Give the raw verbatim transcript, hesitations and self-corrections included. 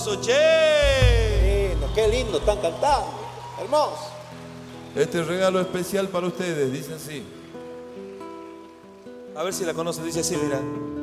Che. Lindo, qué lindo están cantando. Hermoso. Este regalo especial para ustedes, dice así. A ver si la conocen, dice así, mira.